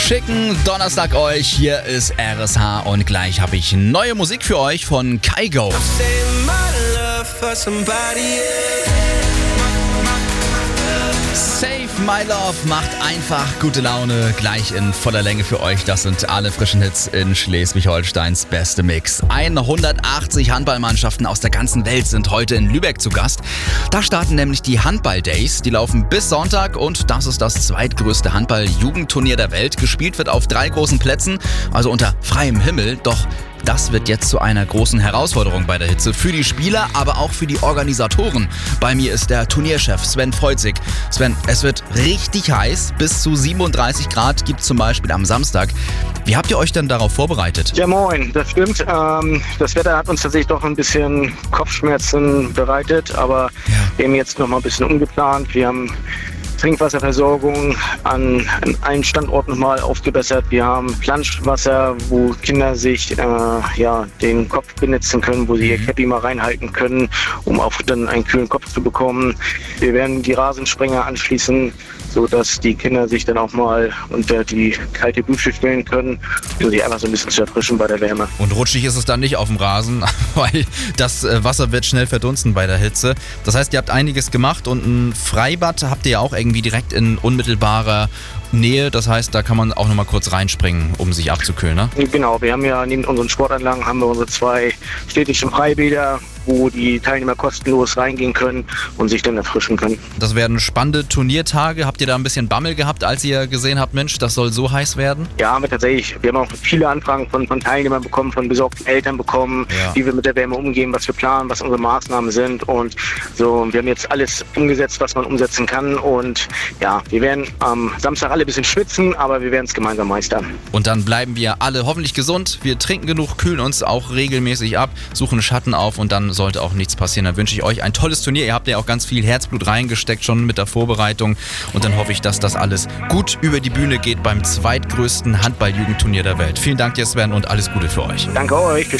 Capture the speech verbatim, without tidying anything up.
Schicken Donnerstag euch. Hier ist R S H und gleich habe ich neue Musik für euch von Kygo. Save My Love macht einfach gute Laune, gleich in voller Länge für euch. Das sind alle frischen Hits in Schleswig-Holsteins beste Mix. hundertachtzig Handballmannschaften aus der ganzen Welt sind heute in Lübeck zu Gast. Da starten nämlich die Handball-Days. Die laufen bis Sonntag und das ist das zweitgrößte Handball-Jugendturnier der Welt. Gespielt wird auf drei großen Plätzen, also unter freiem Himmel. Doch das wird jetzt zu einer großen Herausforderung bei der Hitze für die Spieler, aber auch für die Organisatoren. Bei mir ist der Turnierchef Sven Feuzig. Sven, es wird richtig heiß. Bis zu siebenunddreißig Grad gibt es zum Beispiel am Samstag. Wie habt ihr euch denn darauf vorbereitet? Ja, moin, das stimmt. Ähm, das Wetter hat uns tatsächlich doch ein bisschen Kopfschmerzen bereitet, aber ja. Wir haben jetzt noch mal ein bisschen umgeplant. Wir haben Trinkwasserversorgung an, an allen Standorten nochmal aufgebessert. Wir haben Planschwasser, wo Kinder sich äh, ja, den Kopf benetzen können, wo sie ihr Käppi mal reinhalten können, um auch dann einen kühlen Kopf zu bekommen. Wir werden die Rasensprenger anschließen, sodass die Kinder sich dann auch mal unter die kalte Dusche stellen können, um sich einfach so ein bisschen zu erfrischen bei der Wärme. Und rutschig ist es dann nicht auf dem Rasen, weil das Wasser wird schnell verdunsten bei der Hitze. Das heißt, ihr habt einiges gemacht und ein Freibad habt ihr ja auch irgendwie direkt in unmittelbarer Nähe. Das heißt, da kann man auch nochmal kurz reinspringen, um sich abzukühlen, ne? Genau, wir haben ja neben unseren Sportanlagen haben wir unsere zwei städtischen Freibäder, wo die Teilnehmer kostenlos reingehen können und sich dann erfrischen können. Das werden spannende Turniertage. Habt ihr da ein bisschen Bammel gehabt, als ihr gesehen habt, Mensch, das soll so heiß werden? Ja, haben wir tatsächlich. Wir haben auch viele Anfragen von, von Teilnehmern bekommen, von besorgten Eltern bekommen, ja. Wie wir mit der Wärme umgehen, was wir planen, was unsere Maßnahmen sind. Und so, wir haben jetzt alles umgesetzt, was man umsetzen kann. Und ja, wir werden am Samstag alle ein bisschen schwitzen, aber wir werden es gemeinsam meistern. Und dann bleiben wir alle hoffentlich gesund. Wir trinken genug, kühlen uns auch regelmäßig ab, suchen Schatten auf und dann sollte auch nichts passieren. Dann wünsche ich euch ein tolles Turnier. Ihr habt ja auch ganz viel Herzblut reingesteckt schon mit der Vorbereitung und dann hoffe ich, dass das alles gut über die Bühne geht beim zweitgrößten Handball-Jugendturnier der Welt. Vielen Dank dir, Sven, und alles Gute für euch. Danke euch.